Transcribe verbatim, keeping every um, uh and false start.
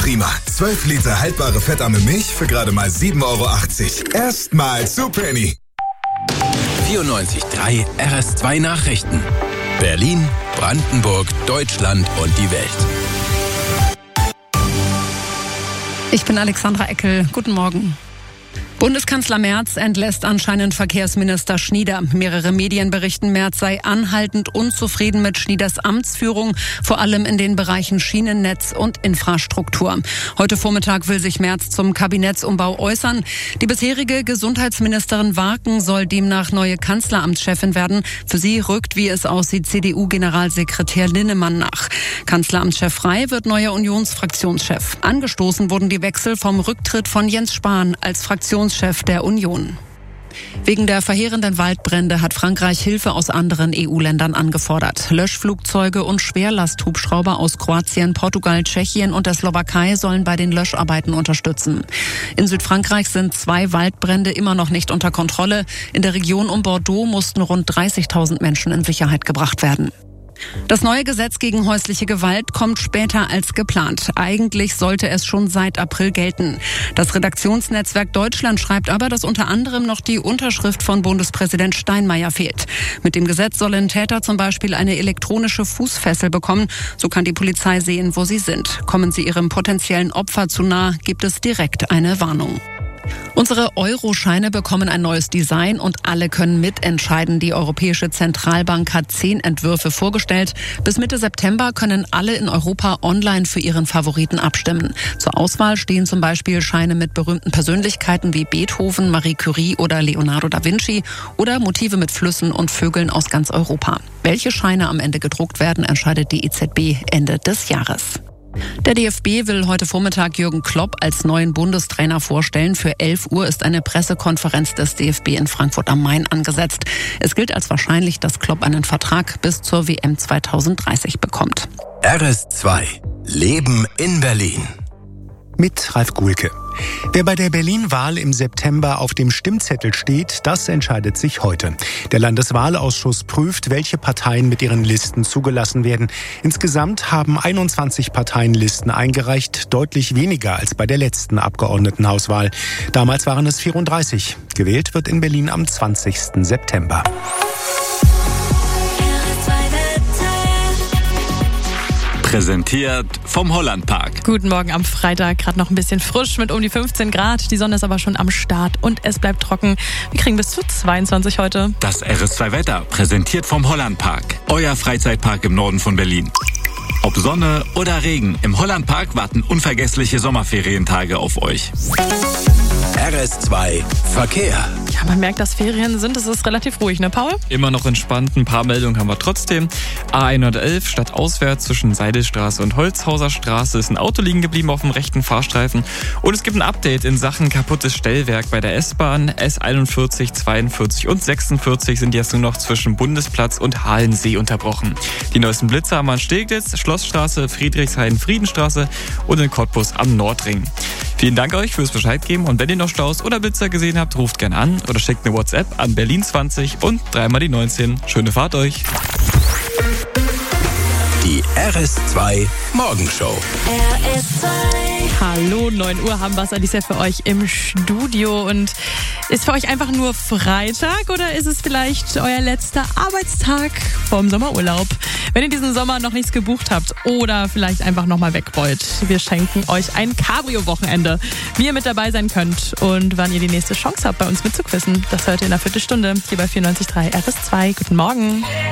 prima. zwölf Liter haltbare fettarme Milch für gerade mal sieben Euro achtzig. Erstmal zu Penny. vierundneunzig Komma drei R S zwei Nachrichten. Berlin, Brandenburg, Deutschland und die Welt. Ich bin Alexandra Eckel. Guten Morgen. Bundeskanzler Merz entlässt anscheinend Verkehrsminister Schnieder. Mehrere Medien berichten, Merz sei anhaltend unzufrieden mit Schnieders Amtsführung, vor allem in den Bereichen Schienennetz und Infrastruktur. Heute Vormittag will sich Merz zum Kabinettsumbau äußern. Die bisherige Gesundheitsministerin Warken soll demnach neue Kanzleramtschefin werden. Für sie rückt, wie es aussieht, C D U-Generalsekretär Linnemann nach. Kanzleramtschef Frey wird neuer Unionsfraktionschef. Angestoßen wurden die Wechsel vom Rücktritt von Jens Spahn als Fraktionschef der Union. Wegen der verheerenden Waldbrände hat Frankreich Hilfe aus anderen E U-Ländern angefordert. Löschflugzeuge und Schwerlasthubschrauber aus Kroatien, Portugal, Tschechien und der Slowakei sollen bei den Löscharbeiten unterstützen. In Südfrankreich sind zwei Waldbrände immer noch nicht unter Kontrolle. In der Region um Bordeaux mussten rund dreißigtausend Menschen in Sicherheit gebracht werden. Das neue Gesetz gegen häusliche Gewalt kommt später als geplant. Eigentlich sollte es schon seit April gelten. Das Redaktionsnetzwerk Deutschland schreibt aber, dass unter anderem noch die Unterschrift von Bundespräsident Steinmeier fehlt. Mit dem Gesetz sollen Täter zum Beispiel eine elektronische Fußfessel bekommen. So kann die Polizei sehen, wo sie sind. Kommen sie ihrem potenziellen Opfer zu nah, gibt es direkt eine Warnung. Unsere Euro-Scheine bekommen ein neues Design und alle können mitentscheiden. Die Europäische Zentralbank hat zehn Entwürfe vorgestellt. Bis Mitte September können alle in Europa online für ihren Favoriten abstimmen. Zur Auswahl stehen zum Beispiel Scheine mit berühmten Persönlichkeiten wie Beethoven, Marie Curie oder Leonardo da Vinci oder Motive mit Flüssen und Vögeln aus ganz Europa. Welche Scheine am Ende gedruckt werden, entscheidet die E Z B Ende des Jahres. Der D F B will heute Vormittag Jürgen Klopp als neuen Bundestrainer vorstellen. Für elf Uhr ist eine Pressekonferenz des D F B in Frankfurt am Main angesetzt. Es gilt als wahrscheinlich, dass Klopp einen Vertrag bis zur W M zweitausenddreißig bekommt. R S zwei. Leben in Berlin. Mit Ralf Guhlke. Wer bei der Berlin-Wahl im September auf dem Stimmzettel steht, das entscheidet sich heute. Der Landeswahlausschuss prüft, welche Parteien mit ihren Listen zugelassen werden. Insgesamt haben einundzwanzig Parteien Listen eingereicht, deutlich weniger als bei der letzten Abgeordnetenhauswahl. Damals waren es vierunddreißig. Gewählt wird in Berlin am zwanzigsten September. Präsentiert vom Hollandpark. Guten Morgen am Freitag, gerade noch ein bisschen frisch mit um die fünfzehn Grad. Die Sonne ist aber schon am Start und es bleibt trocken. Wir kriegen bis zu zweiundzwanzig heute. Das R S zwei Wetter, präsentiert vom Hollandpark. Euer Freizeitpark im Norden von Berlin. Ob Sonne oder Regen, im Hollandpark warten unvergessliche Sommerferientage auf euch. R S zwei Verkehr. Ja, man merkt, dass Ferien sind. Es ist relativ ruhig, ne, Paul? Immer noch entspannt. Ein paar Meldungen haben wir trotzdem. A hundertelf stadtauswärts zwischen Seidelstraße und Holzhauser Straße ist ein Auto liegen geblieben auf dem rechten Fahrstreifen. Und es gibt ein Update in Sachen kaputtes Stellwerk bei der S-Bahn. S einundvierzig, zweiundvierzig und sechsundvierzig sind jetzt nur noch zwischen Bundesplatz und Halensee unterbrochen. Die neuesten Blitzer haben wir in Steglitz, Schlossstraße, Friedrichshain, Friedenstraße und in Cottbus am Nordring. Vielen Dank euch fürs Bescheid geben und wenn ihr noch Staus oder Blitzer gesehen habt, ruft gerne an oder schickt eine WhatsApp an Berlin zwanzig und dreimal die neunzehn. Schöne Fahrt euch. Die R S zwei Morgenshow. R S zwei. Hallo, neun Uhr haben wir es, Alicia, für euch im Studio. Und ist für euch einfach nur Freitag oder ist es vielleicht euer letzter Arbeitstag vorm Sommerurlaub? Wenn ihr diesen Sommer noch nichts gebucht habt oder vielleicht einfach nochmal weg wollt, wir schenken euch ein Cabrio-Wochenende. Wie ihr mit dabei sein könnt und wann ihr die nächste Chance habt, bei uns mitzuquissen, das hört ihr in einer Viertelstunde hier bei vierundneunzig Komma drei R S zwei. Guten Morgen.